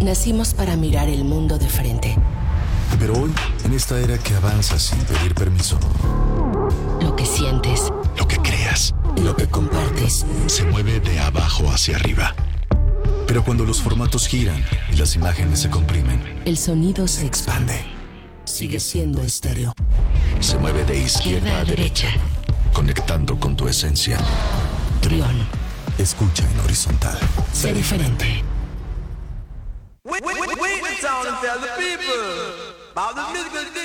Nacimos para mirar el mundo de frente. Pero hoy, en esta era que avanza sin pedir permiso, Lo que sientes, lo que creas y lo que compartes. se mueve de abajo hacia arriba. Pero cuando los formatos giran y las imágenes se comprimen, El sonido se expande. expande. Sigue siendo estéreo. Se mueve de izquierda a derecha, conectando con tu esencia. Trión. Escucha en horizontal. Sé diferente. Wait, wait, wait, wait, and tell the people about the musical